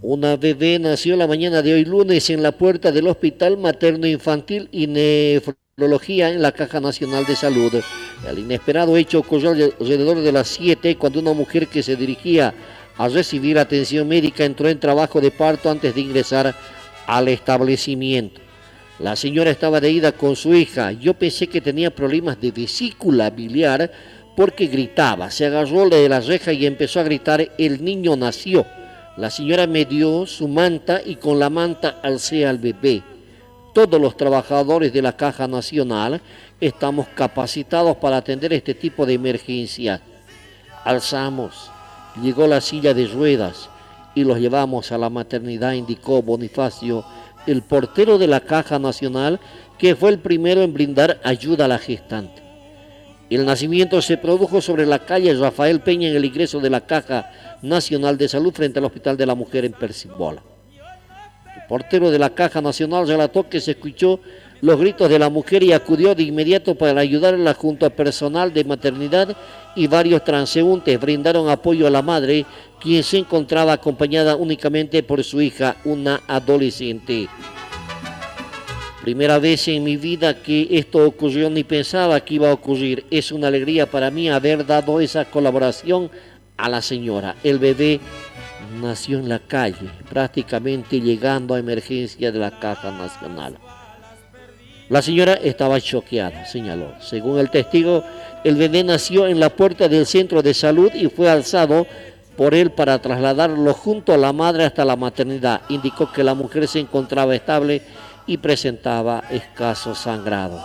Una bebé nació la mañana de hoy lunes en la puerta del Hospital Materno Infantil y Nefrología en la Caja Nacional de Salud. El inesperado hecho ocurrió alrededor de las 7 cuando una mujer que se dirigía a recibir atención médica entró en trabajo de parto antes de ingresar al establecimiento. La señora estaba de ida con su hija. Yo pensé que tenía problemas de vesícula biliar porque gritaba. Se agarró de la reja y empezó a gritar: el niño nació. La señora me dio su manta y con la manta alcé al bebé. Todos los trabajadores de la Caja Nacional estamos capacitados para atender este tipo de emergencias. Alzamos, llegó la silla de ruedas y los llevamos a la maternidad, indicó Bonifacio, el portero de la Caja Nacional, que fue el primero en brindar ayuda a la gestante. El nacimiento se produjo sobre la calle Rafael Peña en el ingreso de la Caja Nacional de Salud frente al Hospital de la Mujer en Percibola. El portero de la Caja Nacional relató que se escuchó los gritos de la mujer y acudió de inmediato para ayudarla junto a personal de maternidad y varios transeúntes brindaron apoyo a la madre, quien se encontraba acompañada únicamente por su hija, una adolescente. Primera vez en mi vida que esto ocurrió, ni pensaba que iba a ocurrir. Es una alegría para mí haber dado esa colaboración a la señora. El bebé nació en la calle, prácticamente llegando a emergencia de la Caja Nacional. La señora estaba choqueada, señaló. Según el testigo, el bebé nació en la puerta del centro de salud y fue alzado por él para trasladarlo junto a la madre hasta la maternidad. Indicó que la mujer se encontraba estable y presentaba escaso sangrado.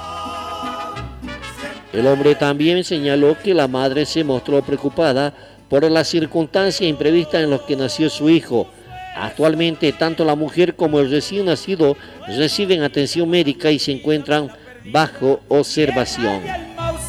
El hombre también señaló que la madre se mostró preocupada por la circunstancia imprevista en la que nació su hijo. Actualmente, tanto la mujer como el recién nacido reciben atención médica y se encuentran bajo observación.